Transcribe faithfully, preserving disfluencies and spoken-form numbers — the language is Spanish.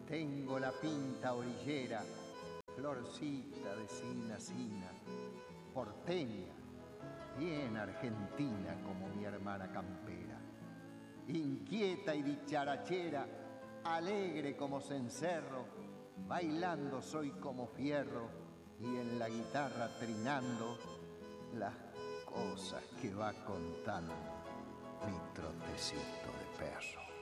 Tengo la pinta orillera, florcita de sina sina, porteña, bien argentina como mi hermana campera, inquieta y dicharachera, alegre como cencerro, bailando soy como fierro y en la guitarra trinando las cosas que va contando mi trotecito de perro.